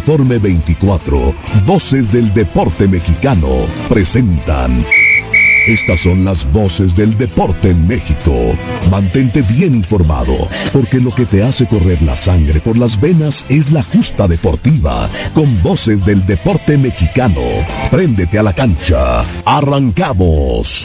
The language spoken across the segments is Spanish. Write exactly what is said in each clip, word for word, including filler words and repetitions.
Informe veinticuatro, Voces del Deporte Mexicano, presentan. Estas son las voces del deporte en México. Mantente bien informado, porque lo que te hace correr la sangre por las venas es la justa deportiva. Con voces del deporte mexicano, préndete a la cancha. ¡Arrancamos!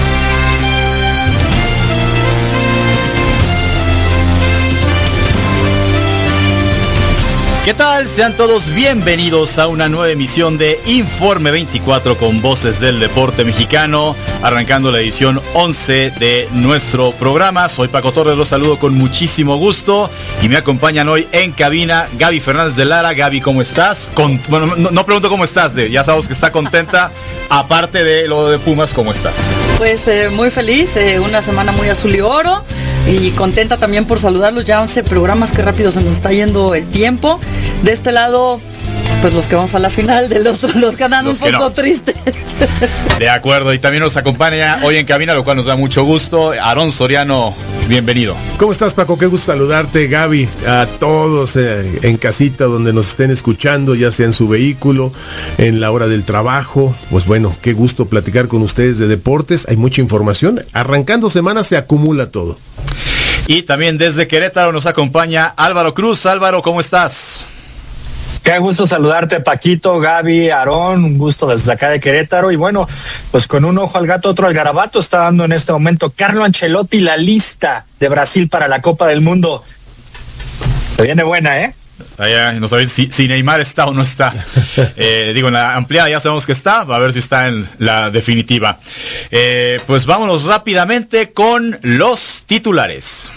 ¿Qué tal? Sean todos bienvenidos a una nueva emisión de Informe veinticuatro con voces del deporte mexicano, arrancando la edición once de nuestro programa. Soy Paco Torres, los saludo con muchísimo gusto y me acompañan hoy en cabina Gaby Fernández de Lara. Gaby, ¿cómo estás? Con, bueno, no, no pregunto cómo estás, de, ya sabemos que está contenta. Aparte de lo de Pumas, ¿cómo estás? Pues eh, muy feliz, eh, una semana muy azul y oro. Y contenta también por saludarlos, ya once programas, que rápido se nos está yendo el tiempo. De este lado, pues los que vamos a la final, del otro los que andan un poco no. tristes. De acuerdo, y también nos acompaña hoy en cabina, lo cual nos da mucho gusto, Aarón Soriano, bienvenido. ¿Cómo estás, Paco? Qué gusto saludarte, Gaby, a todos eh, en casita donde nos estén escuchando, ya sea en su vehículo, en la hora del trabajo. Pues bueno, qué gusto platicar con ustedes de deportes, hay mucha información, arrancando semana se acumula todo. Y también desde Querétaro nos acompaña Álvaro Cruz. Álvaro, ¿cómo estás? Qué gusto saludarte, Paquito, Gaby, Aarón, un gusto desde acá de Querétaro. Y bueno, pues con un ojo al gato, otro al garabato, está dando en este momento Carlo Ancelotti la lista de Brasil para la Copa del Mundo. Se viene buena, ¿eh? Allá, no sabéis si, si Neymar está o no está. Eh, digo, en la ampliada ya sabemos que está, a ver si está en la definitiva. Eh, pues vámonos rápidamente con los titulares.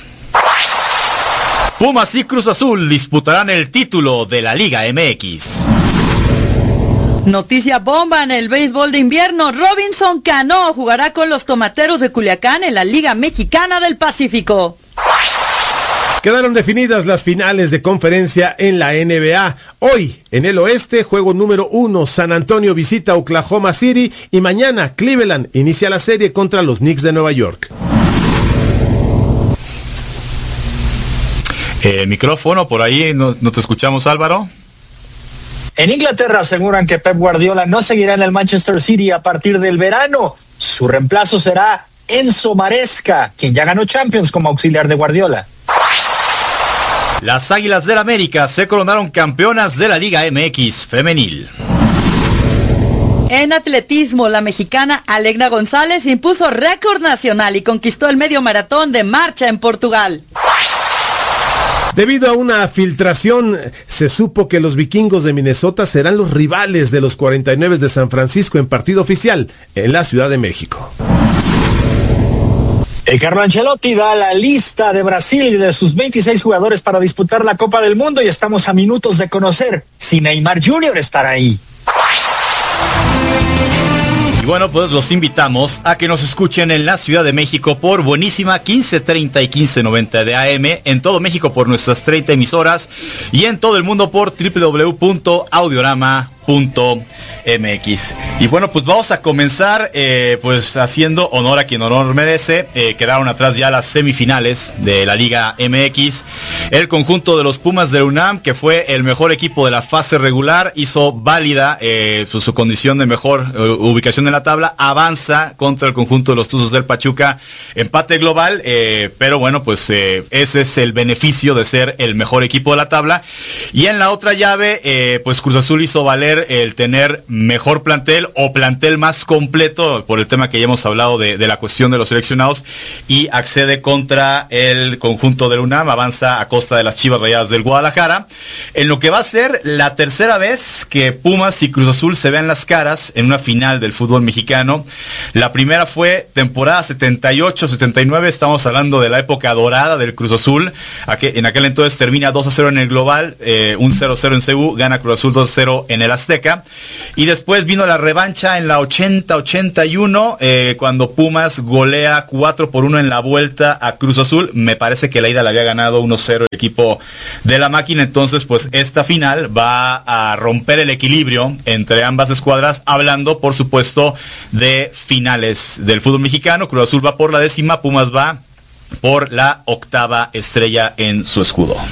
Pumas y Cruz Azul disputarán el título de la Liga M X. Noticia bomba en el béisbol de invierno. Robinson Cano jugará con los Tomateros de Culiacán en la Liga Mexicana del Pacífico. Quedaron definidas las finales de conferencia en la N B A. Hoy, en el oeste, juego número uno, San Antonio visita Oklahoma City y mañana Cleveland inicia la serie contra los Knicks de Nueva York. Eh, micrófono, por ahí no, no te escuchamos, Álvaro. En Inglaterra aseguran que Pep Guardiola no seguirá en el Manchester City a partir del verano. Su reemplazo será Enzo Maresca, quien ya ganó Champions como auxiliar de Guardiola. Las Águilas del América se coronaron campeonas de la Liga M X femenil. En atletismo, la mexicana Alegna González impuso récord nacional y conquistó el medio maratón de marcha en Portugal. Debido a una filtración, se supo que los vikingos de Minnesota serán los rivales de los cuarenta y nueve de San Francisco en partido oficial en la Ciudad de México. El Carlo Ancelotti da la lista de Brasil y de sus veintiséis jugadores para disputar la Copa del Mundo y estamos a minutos de conocer si Neymar junior estará ahí. Y bueno, pues los invitamos a que nos escuchen en la Ciudad de México por buenísima quince treinta y quince noventa de A M, en todo México por nuestras treinta emisoras y en todo el mundo por doble u doble u doble u punto audiorama punto M X. Y bueno, pues vamos a comenzar eh, pues haciendo honor a quien honor merece. Eh, quedaron atrás ya las semifinales de la Liga M X. El conjunto de los Pumas de UNAM, que fue el mejor equipo de la fase regular, hizo válida eh, su, su condición de mejor eh, ubicación en la tabla, avanza contra el conjunto de los Tuzos del Pachuca, empate global, eh, pero bueno, pues eh, ese es el beneficio de ser el mejor equipo de la tabla. Y en la otra llave, eh, pues Cruz Azul hizo valer el tener mejor plantel o plantel más completo, por el tema que ya hemos hablado de, de la cuestión de los seleccionados, y accede contra el conjunto del UNAM, avanza a costa de las Chivas Rayadas del Guadalajara, en lo que va a ser la tercera vez que Pumas y Cruz Azul se vean las caras en una final del fútbol mexicano. La primera fue temporada setenta y ocho setenta y nueve, estamos hablando de la época dorada del Cruz Azul. En aquel entonces termina dos a cero en el global, eh, un cero a cero en C U, gana Cruz Azul dos a cero en el Azteca, y después vino la revancha en la ochenta ochenta y uno, eh, cuando Pumas golea cuatro por uno en la vuelta a Cruz Azul. Me parece que la ida la había ganado uno a cero el equipo de la máquina. Entonces pues esta final va a romper el equilibrio entre ambas escuadras, hablando por supuesto de finales del fútbol mexicano. Cruz Azul va por la décima, Pumas va por la octava estrella en su escudo.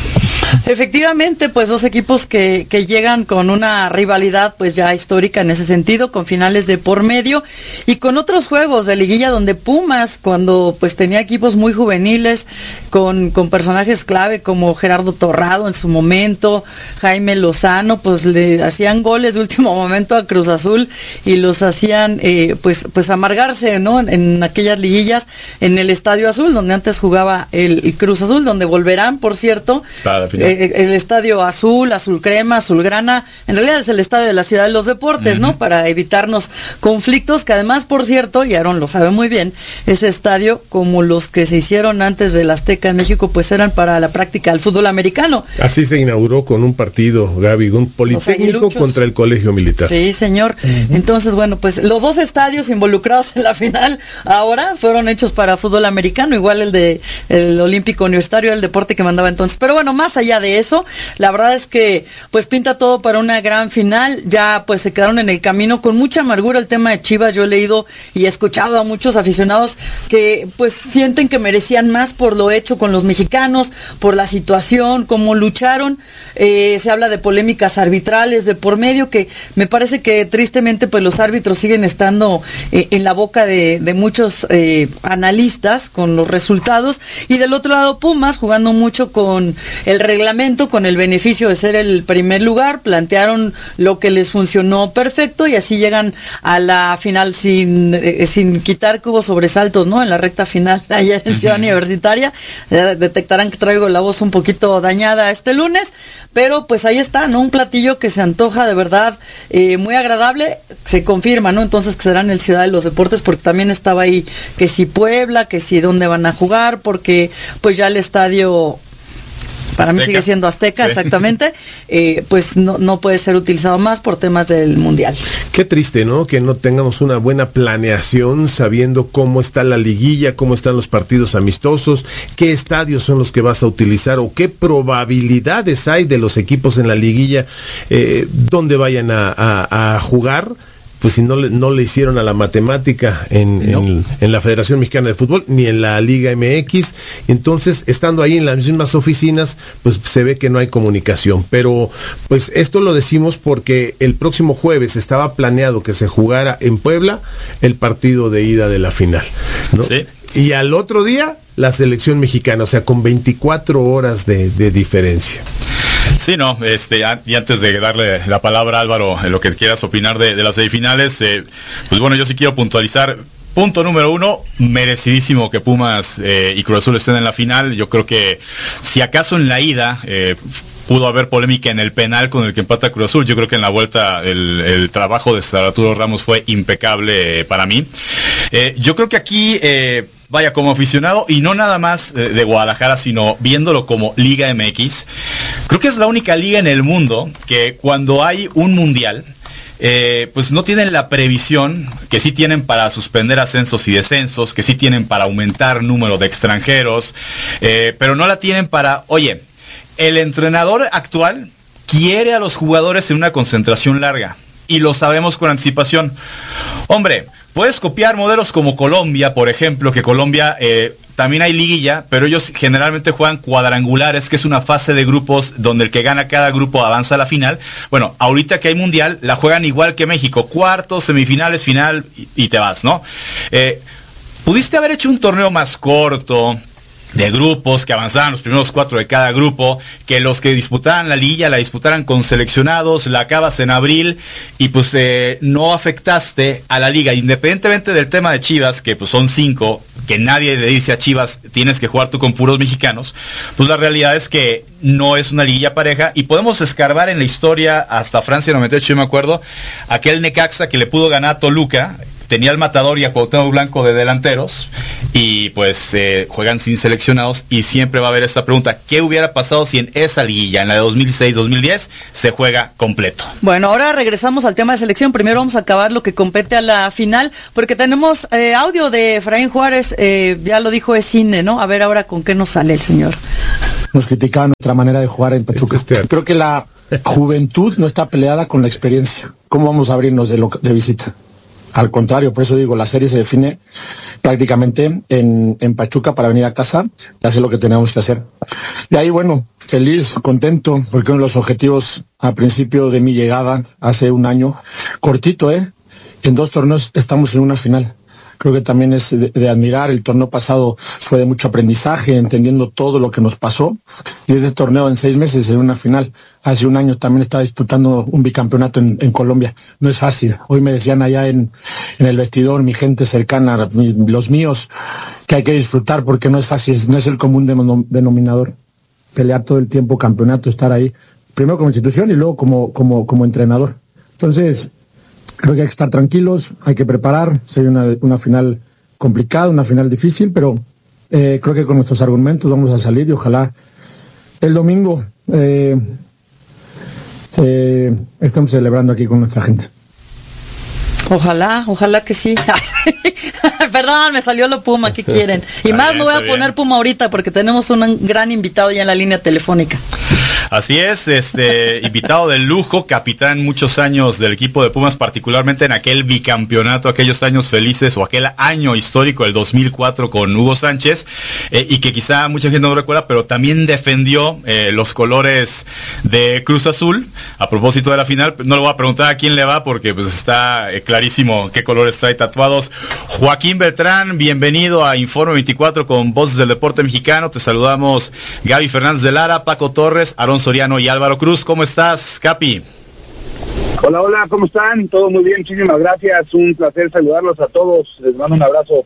Efectivamente, pues dos equipos que, que llegan con una rivalidad pues ya histórica en ese sentido, con finales de por medio y con otros juegos de liguilla donde Pumas, cuando pues tenía equipos muy juveniles, con, con personajes clave como Gerardo Torrado en su momento, Jaime Lozano, pues le hacían goles de último momento a Cruz Azul y los hacían eh, pues pues amargarse, ¿no? En, en aquellas liguillas en el Estadio Azul, donde antes jugaba el, el Cruz Azul, donde volverán, por cierto, eh, el Estadio Azul, Azul Crema, Azulgrana, en realidad es el estadio de la Ciudad de los Deportes, uh-huh. ¿no? Para evitarnos conflictos, que además, por cierto, y Aarón lo sabe muy bien, ese estadio, como los que se hicieron antes del Azteca en México, pues eran para la práctica del fútbol americano. Así se inauguró con un partido, Gaby, un Politécnico contra el Colegio Militar. Sí, señor. Uh-huh. Entonces, bueno, pues los dos estadios involucrados en la final ahora fueron hechos para fútbol americano, igual el de el Olímpico Universitario, el deporte que mandaba entonces. Pero bueno, más allá de eso, la verdad es que pues pinta todo para una gran final. Ya pues se quedaron en el camino con mucha amargura el tema de Chivas. Yo he leído y he escuchado a muchos aficionados que pues sienten que merecían más por lo hecho con los mexicanos, por la situación, cómo lucharon. Eh, se habla de polémicas arbitrales de por medio, que me parece que tristemente pues los árbitros siguen estando eh, en la boca de, de muchos eh, analistas con los resultados, y del otro lado Pumas jugando mucho con el reglamento, con el beneficio de ser el primer lugar, plantearon lo que les funcionó perfecto y así llegan a la final sin eh, sin quitar que hubo sobresaltos, ¿no? En la recta final ayer en Ciudad uh-huh. Universitaria. Eh, detectarán que traigo la voz un poquito dañada este lunes, pero pues ahí está, ¿no? Un platillo que se antoja de verdad eh, muy agradable, se confirma, ¿no? Entonces que será en el Ciudad de los Deportes, porque también estaba ahí que si Puebla, que si dónde van a jugar, porque pues ya el estadio para Azteca. Mí sigue siendo Azteca, sí. Exactamente, eh, pues no, no puede ser utilizado más por temas del Mundial. Qué triste, ¿no? Que no tengamos una buena planeación sabiendo cómo está la liguilla, cómo están los partidos amistosos, qué estadios son los que vas a utilizar o qué probabilidades hay de los equipos en la liguilla eh, donde vayan a, a, a jugar. Pues si no le, no le hicieron a la matemática en, no. en, en la Federación Mexicana de Fútbol, ni en la Liga M X, entonces estando ahí en las mismas oficinas, pues se ve que no hay comunicación, pero pues esto lo decimos porque el próximo jueves estaba planeado que se jugara en Puebla el partido de ida de la final, ¿no? Sí. Y al otro día la selección mexicana, o sea, con veinticuatro horas de, de diferencia. Sí, no, este, y antes de darle la palabra a Álvaro en lo que quieras opinar de, de las semifinales, eh, pues bueno, yo sí quiero puntualizar. Punto número uno, merecidísimo que Pumas eh, y Cruz Azul estén en la final. Yo creo que si acaso en la ida eh, pudo haber polémica en el penal con el que empata Cruz Azul, yo creo que en la vuelta el, el trabajo de César Arturo Ramos fue impecable eh, para mí. Eh, yo creo que aquí... Eh, Vaya, como aficionado, y no nada más de, de Guadalajara, sino viéndolo como Liga M X, creo que es la única liga en el mundo que cuando hay un mundial, eh, pues no tienen la previsión que sí tienen para suspender ascensos y descensos, que sí tienen para aumentar número de extranjeros, eh, pero no la tienen para, oye, el entrenador actual quiere a los jugadores en una concentración larga, y lo sabemos con anticipación. Hombre, puedes copiar modelos como Colombia, por ejemplo, que Colombia eh, también hay liguilla, pero ellos generalmente juegan cuadrangulares, que es una fase de grupos donde el que gana cada grupo avanza a la final. Bueno, ahorita que hay mundial, la juegan igual que México, cuartos, semifinales, final, y, y te vas, ¿no? Eh, pudiste haber hecho un torneo más corto, de grupos, que avanzaban los primeros cuatro de cada grupo, que los que disputaran la liguilla la disputaran con seleccionados, la acabas en abril y pues eh, no afectaste a la liga, independientemente del tema de Chivas, que pues son cinco, que nadie le dice a Chivas tienes que jugar tú con puros mexicanos. Pues la realidad es que no es una liguilla pareja y podemos escarbar en la historia hasta Francia noventa y ocho, yo me acuerdo, aquel Necaxa que le pudo ganar a Toluca, tenía al Matador y a Cuauhtémoc Blanco de delanteros y pues eh, juegan sin seleccionados, y siempre va a haber esta pregunta: ¿qué hubiera pasado si en esa liguilla, en la de dos mil seis dos mil diez, se juega completo? Bueno, ahora regresamos al tema de selección. Primero vamos a acabar lo que compete a la final, porque tenemos eh, audio de Efraín Juárez, eh, ya lo dijo, es cine, ¿no? A ver ahora con qué nos sale el señor. Nos criticaban nuestra manera de jugar en Pachuca. Creo que la juventud no está peleada con la experiencia. ¿Cómo vamos a abrirnos de, lo, de visita? Al contrario, por eso digo, la serie se define prácticamente en, en Pachuca para venir a casa y hacer lo que tenemos que hacer. De ahí, bueno, feliz, contento, porque uno de los objetivos al principio de mi llegada, hace un año, cortito, ¿eh? En dos torneos estamos en una final. Creo que también es de, de admirar. El torneo pasado fue de mucho aprendizaje, entendiendo todo lo que nos pasó. Y este torneo en seis meses en una final. Hace un año también estaba disputando un bicampeonato en, en Colombia. No es fácil. Hoy me decían allá en, en el vestidor, mi gente cercana, mi, los míos, que hay que disfrutar porque no es fácil, no es el común denominador. Pelear todo el tiempo campeonato, estar ahí, primero como institución y luego como, como, como entrenador. Entonces, creo que hay que estar tranquilos, hay que preparar, sería una, una final complicada, una final difícil, pero eh, creo que con nuestros argumentos vamos a salir y ojalá el domingo eh, eh, estemos celebrando aquí con nuestra gente. Ojalá, ojalá que sí. Perdón, me salió lo Puma, ¿qué quieren? Y más me voy a poner Puma ahorita porque tenemos un gran invitado ya en la línea telefónica. Así es, este invitado de lujo, capitán muchos años del equipo de Pumas, particularmente en aquel bicampeonato, aquellos años felices o aquel año histórico del dos mil cuatro con Hugo Sánchez, eh, y que quizá mucha gente no recuerda, pero también defendió eh, los colores de Cruz Azul. A propósito de la final, no le voy a preguntar a quién le va porque pues está eh, clarísimo qué colores trae tatuados. Joaquín Beltrán, bienvenido a Informe veinticuatro con Voces del Deporte Mexicano. Te saludamos Gaby Fernández de Lara, Paco Torres, Aarón Soriano y Álvaro Cruz. ¿Cómo estás, Capi? Hola, hola, ¿cómo están? Todo muy bien, muchísimas gracias. Un placer saludarlos a todos. Les mando un abrazo.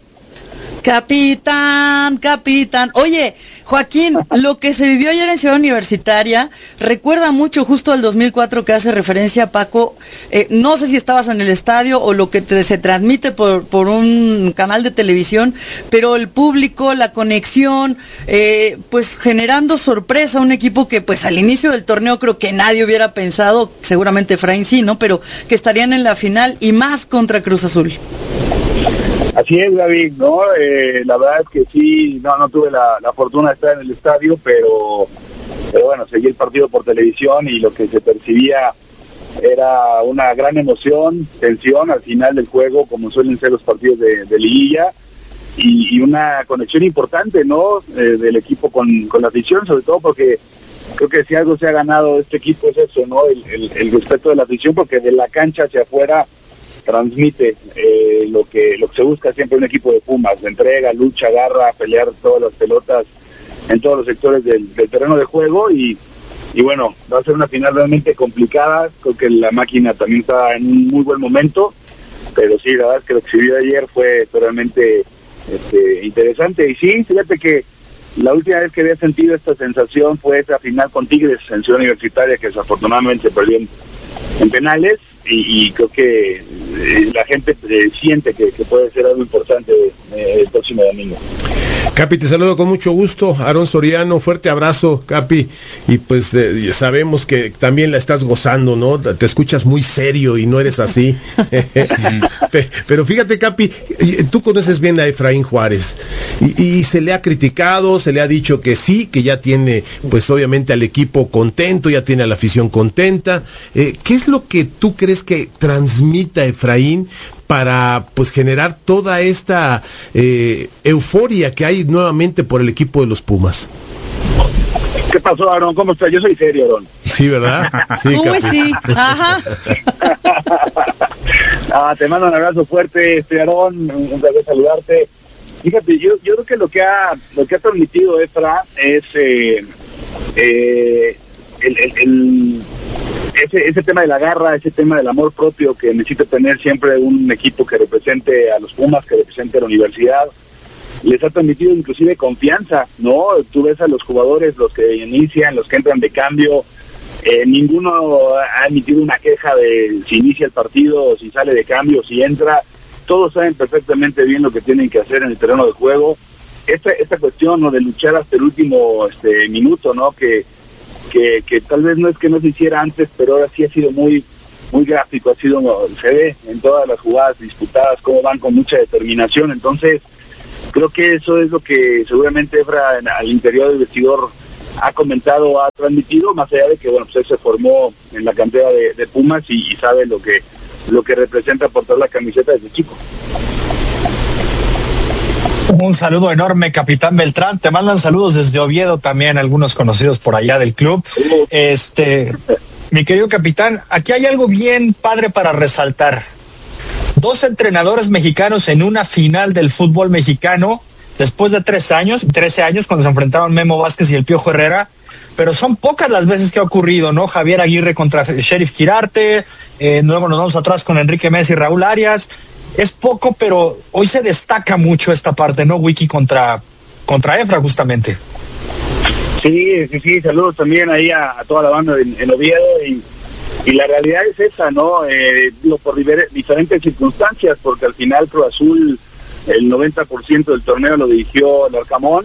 Capitán, capitán. Oye, Joaquín, lo que se vivió ayer en Ciudad Universitaria recuerda mucho justo al dos mil cuatro que hace referencia Paco. Eh, no sé si estabas en el estadio o lo que te, se transmite por, por un canal de televisión, pero el público, la conexión, eh, pues generando sorpresa a un equipo que pues al inicio del torneo creo que nadie hubiera pensado, seguramente Efraín sí, ¿no? Pero que estarían en la final y más contra Cruz Azul. Así es, David, ¿no? Eh, la verdad es que sí, no, no tuve la, la fortuna de estar en el estadio, pero, pero bueno, seguí el partido por televisión y lo que se percibía era una gran emoción, tensión al final del juego, como suelen ser los partidos de, de liguilla, y, y una conexión importante, ¿no? Eh, del equipo con, con la afición, sobre todo porque creo que si algo se ha ganado este equipo es eso, ¿no? El, el, el respeto de la afición, porque de la cancha hacia afuera transmite eh, lo que lo que se busca siempre en un equipo de Pumas, de entrega, lucha, garra, pelear todas las pelotas en todos los sectores del, del terreno de juego y, y bueno, va a ser una final realmente complicada. Creo que la máquina también está en un muy buen momento, pero sí, la verdad es que lo que se vio ayer fue realmente este, interesante. Y sí, fíjate que la última vez que había sentido esta sensación fue esa final con Tigres en Ciudad Universitaria, que desafortunadamente se perdió en, en penales. Y, y creo que eh, la gente eh, siente que, que puede ser algo importante eh, el próximo domingo. Capi, te saludo con mucho gusto. Aarón Soriano, fuerte abrazo, Capi. Y pues eh, sabemos que también la estás gozando, ¿no? Te escuchas muy serio y no eres así. Pero fíjate, Capi, tú conoces bien a Efraín Juárez. Y, y se le ha criticado, se le ha dicho que sí, que ya tiene, pues obviamente al equipo contento, ya tiene a la afición contenta. Eh, ¿Qué es lo que tú crees que transmita Efraín para pues generar toda esta eh, euforia que hay nuevamente por el equipo de los Pumas? ¿Qué pasó, Aarón? ¿Cómo estás? Yo soy serio, Aarón. Sí, ¿verdad? Sí, Uy, sí. Ajá. Ah, te mando un abrazo fuerte, este Aarón, un placer saludarte. Fíjate, yo, yo creo que lo que ha lo que ha transmitido Efra es eh, eh, el, el, el Ese, ese tema de la garra, ese tema del amor propio que necesita tener siempre un equipo que represente a los Pumas, que represente a la universidad, les ha transmitido inclusive confianza, ¿no? Tú ves a los jugadores, los que inician, los que entran de cambio, eh, ninguno ha emitido una queja de si inicia el partido, o si sale de cambio, si entra, todos saben perfectamente bien lo que tienen que hacer en el terreno de juego. Esta, esta cuestión, ¿no?, de luchar hasta el último este minuto, ¿no?, que Que, que tal vez no es que no se hiciera antes, pero ahora sí ha sido muy muy gráfico, ha sido, se ve en todas las jugadas disputadas cómo van con mucha determinación. Entonces creo que eso es lo que seguramente Efra en, al interior del vestidor ha comentado, ha transmitido, más allá de que bueno, pues él se formó en la cantera de, de Pumas y, y sabe lo que lo que representa portar la camiseta desde chico. Un saludo enorme, capitán Beltrán. Te mandan saludos desde Oviedo también, algunos conocidos por allá del club. Este, mi querido capitán, aquí hay algo bien padre para resaltar. Dos entrenadores mexicanos en una final del fútbol mexicano, después de tres años, trece años, cuando se enfrentaron Memo Vázquez y el Piojo Herrera, pero son pocas las veces que ha ocurrido, ¿no? Javier Aguirre contra Sheriff Quirarte, eh, luego nos vamos atrás con Enrique Messi y Raúl Arias. Es poco, pero hoy se destaca mucho esta parte, ¿no? Wiki contra, contra Efra, justamente. Sí, sí, sí, saludos también ahí a, a toda la banda en, en Oviedo y, y la realidad es esa, ¿no? Eh, digo, por diver, diferentes circunstancias, porque al final Cruz Azul el noventa por ciento del torneo lo dirigió el Arcamón,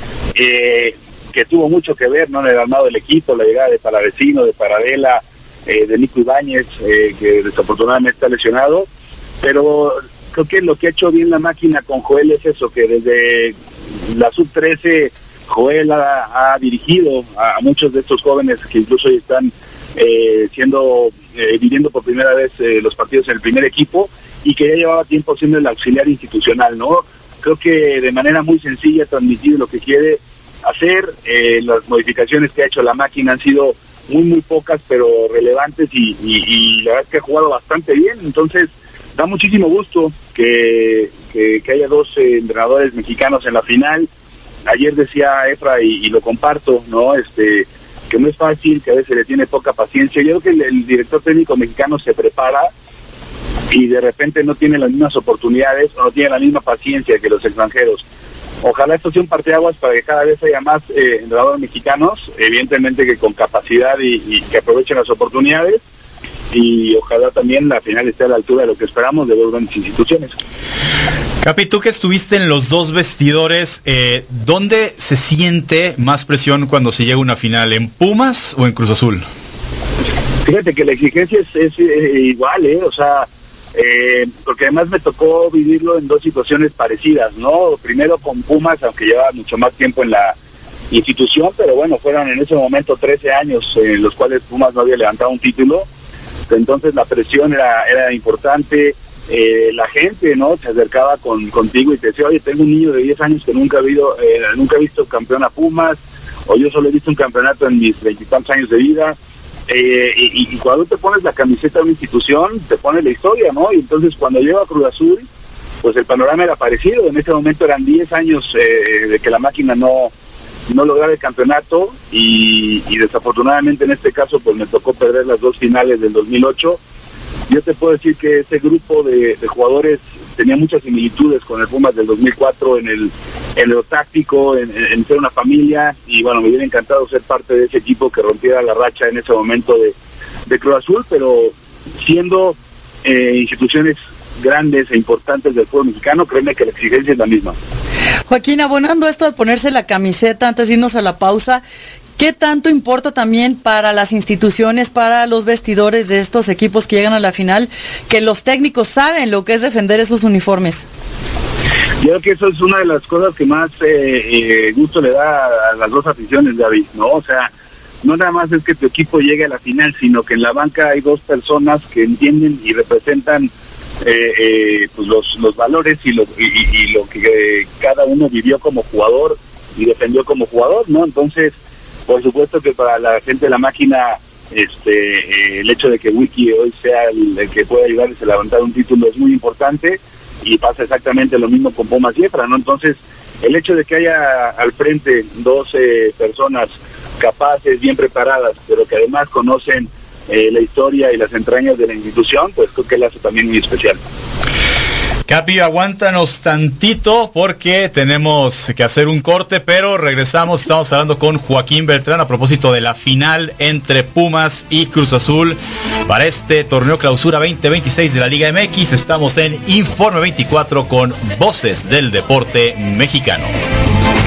eh, que tuvo mucho que ver, ¿no? En el armado del equipo, la llegada de Palavecino, de Paradela, eh, de Nico Ibáñez, eh, que desafortunadamente está lesionado, pero creo que lo que ha hecho bien la máquina con Joel es eso, que desde la sub trece Joel ha, ha dirigido a, a muchos de estos jóvenes que incluso hoy están eh, siendo, eh, viviendo por primera vez eh, los partidos en el primer equipo y que ya llevaba tiempo siendo el auxiliar institucional, ¿no? Creo que de manera muy sencilla ha transmitido lo que quiere hacer, eh, las modificaciones que ha hecho la máquina han sido muy muy pocas pero relevantes y, y, y la verdad es que ha jugado bastante bien, entonces da muchísimo gusto que, que, que haya dos eh, entrenadores mexicanos en la final. Ayer decía Efra y, y lo comparto, ¿no? Este, que no es fácil, que a veces le tiene poca paciencia. Yo creo que el, el director técnico mexicano se prepara y de repente no tiene las mismas oportunidades o no tiene la misma paciencia que los extranjeros. Ojalá esto sea un parteaguas para que cada vez haya más eh, entrenadores mexicanos, evidentemente que con capacidad y, y que aprovechen las oportunidades, y ojalá también la final esté a la altura de lo que esperamos de dos grandes instituciones. Capi, tú que estuviste en los dos vestidores, eh, ¿dónde se siente más presión cuando se llega a una final? ¿En Pumas o en Cruz Azul? Fíjate que la exigencia es, es eh, igual, ¿eh? O sea, eh, porque además me tocó vivirlo en dos situaciones parecidas, ¿no? Primero con Pumas, aunque llevaba mucho más tiempo en la institución, pero bueno, fueron en ese momento trece años en los cuales Pumas no había levantado un título. Entonces la presión era, era importante, eh, la gente, ¿no? Se acercaba con, contigo y te decía, oye, tengo un niño de diez años que nunca ha, habido, eh, nunca ha visto campeón a Pumas, o yo solo he visto un campeonato en mis veintitantos años de vida, eh, y, y cuando te pones la camiseta de una institución, te pones la historia, ¿no? Y entonces cuando llego a Cruz Azul, pues el panorama era parecido, en ese momento eran diez años eh, de que la máquina no... no lograr el campeonato y, y desafortunadamente en este caso pues me tocó perder las dos finales del dos mil ocho. Yo te puedo decir que ese grupo de, de jugadores tenía muchas similitudes con el Pumas del dos mil cuatro en el en lo táctico, en, en ser una familia, y bueno, me hubiera encantado ser parte de ese equipo que rompiera la racha en ese momento de, de Cruz Azul, pero siendo eh, instituciones grandes e importantes del fútbol mexicano, créeme que la exigencia es la misma. Joaquín, abonando esto de ponerse la camiseta antes de irnos a la pausa, ¿qué tanto importa también para las instituciones, para los vestidores de estos equipos que llegan a la final, que los técnicos saben lo que es defender esos uniformes? Yo creo que eso es una de las cosas que más eh, eh, gusto le da a las dos aficiones, David, ¿no? O sea, no nada más es que tu equipo llegue a la final, sino que en la banca hay dos personas que entienden y representan Eh, eh, pues los, los valores y lo, y, y lo que eh, cada uno vivió como jugador y defendió como jugador, ¿no? Entonces, por supuesto que para la gente de la máquina, este eh, el hecho de que Wiki hoy sea el, el que pueda ayudarles a levantar un título es muy importante, y pasa exactamente lo mismo con Pumas y Efra, ¿no? Entonces, el hecho de que haya al frente dos eh, personas capaces, bien preparadas, pero que además conocen Eh, la historia y las entrañas de la institución, pues creo que la hace también muy especial. Capi, aguántanos tantito porque tenemos que hacer un corte, pero regresamos. Estamos hablando con Joaquín Beltrán a propósito de la final entre Pumas y Cruz Azul para este torneo Clausura veinte veintiséis de la Liga M X. Estamos en Informe veinticuatro con Voces del Deporte Mexicano.